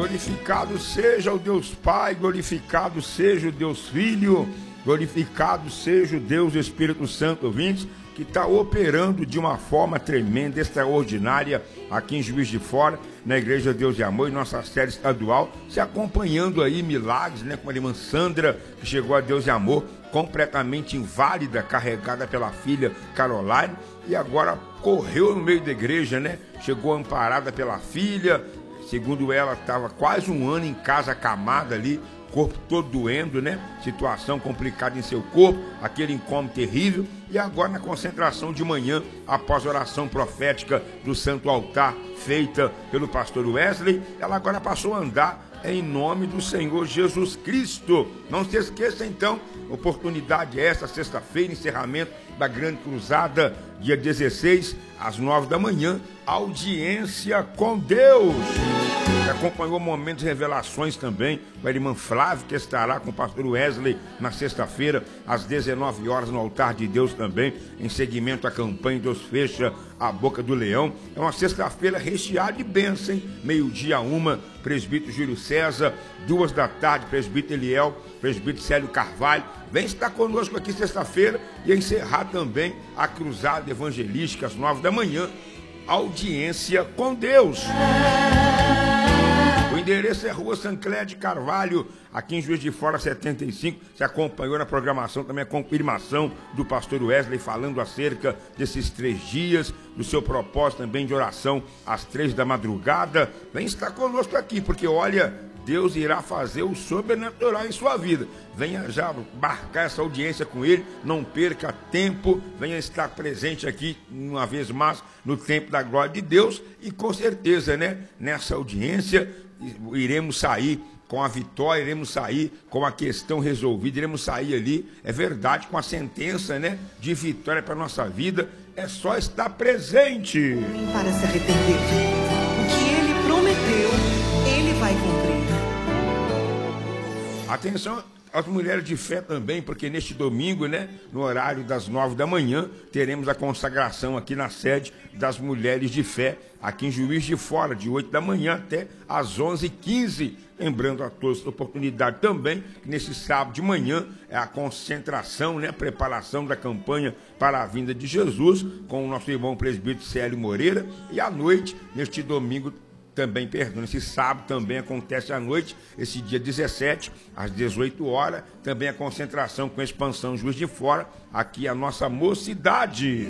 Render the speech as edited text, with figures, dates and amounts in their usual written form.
Glorificado seja o Deus Pai, glorificado seja o Deus Filho, glorificado seja o Deus Espírito Santo, ouvintes, que está operando de uma forma tremenda, extraordinária, aqui em Juiz de Fora, na Igreja Deus e Amor, em nossa série estadual, se acompanhando aí milagres, né, com a irmã Sandra, que chegou a Deus e Amor, completamente inválida, carregada pela filha Caroline, e agora correu no meio da igreja, né, chegou amparada pela filha. Segundo ela, estava quase um ano em casa acamada ali, corpo todo doendo, né? Situação complicada em seu corpo, aquele incômodo terrível. E agora na concentração de manhã, após a oração profética do Santo Altar, feita pelo pastor Wesley, ela agora passou a andar em nome do Senhor Jesus Cristo. Não se esqueça então, oportunidade essa, sexta-feira, encerramento da Grande Cruzada, dia 16, às 9 da manhã, audiência com Deus. Acompanhou momentos de revelações também com a irmã Flávia, que estará com o pastor Wesley na sexta-feira, às 19 horas, no altar de Deus também, em seguimento à campanha Deus Fecha a Boca do Leão. É uma sexta-feira recheada de bênção, hein? Meio-dia uma, presbítero Júlio César, 2 da tarde, presbítero Eliel, presbítero Célio Carvalho. Vem estar conosco aqui sexta-feira e encerrar também a cruzada evangelística às 9 da manhã, audiência com Deus. O endereço é Rua Sancler de Carvalho, aqui em Juiz de Fora 75. Se acompanhou na programação também a confirmação do pastor Wesley falando acerca desses 3 dias, do seu propósito também de oração às 3 da madrugada. Vem estar conosco aqui, porque olha, Deus irá fazer o sobrenatural em sua vida. Venha já marcar essa audiência com ele, não perca tempo, venha estar presente aqui uma vez mais no tempo da glória de Deus e com certeza, né, nessa audiência iremos sair com a vitória, iremos sair com a questão resolvida, iremos sair ali, é verdade, com a sentença, né, de vitória para a nossa vida. É só estar presente. Para se arrepender. O que ele prometeu, ele vai cumprir. Atenção às mulheres de fé também, porque neste domingo, né, no horário das 9 da manhã, teremos a consagração aqui na sede das mulheres de fé, aqui em Juiz de Fora, de 8 da manhã até às 11h15. Lembrando a todos a oportunidade também, que nesse sábado de manhã é a concentração, né, a preparação da campanha para a vinda de Jesus, com o nosso irmão presbítero Célio Moreira, e à noite, neste domingo, também, esse sábado também acontece à noite, esse dia 17, às 18 horas, também a concentração com expansão Juiz de Fora, aqui a nossa mocidade.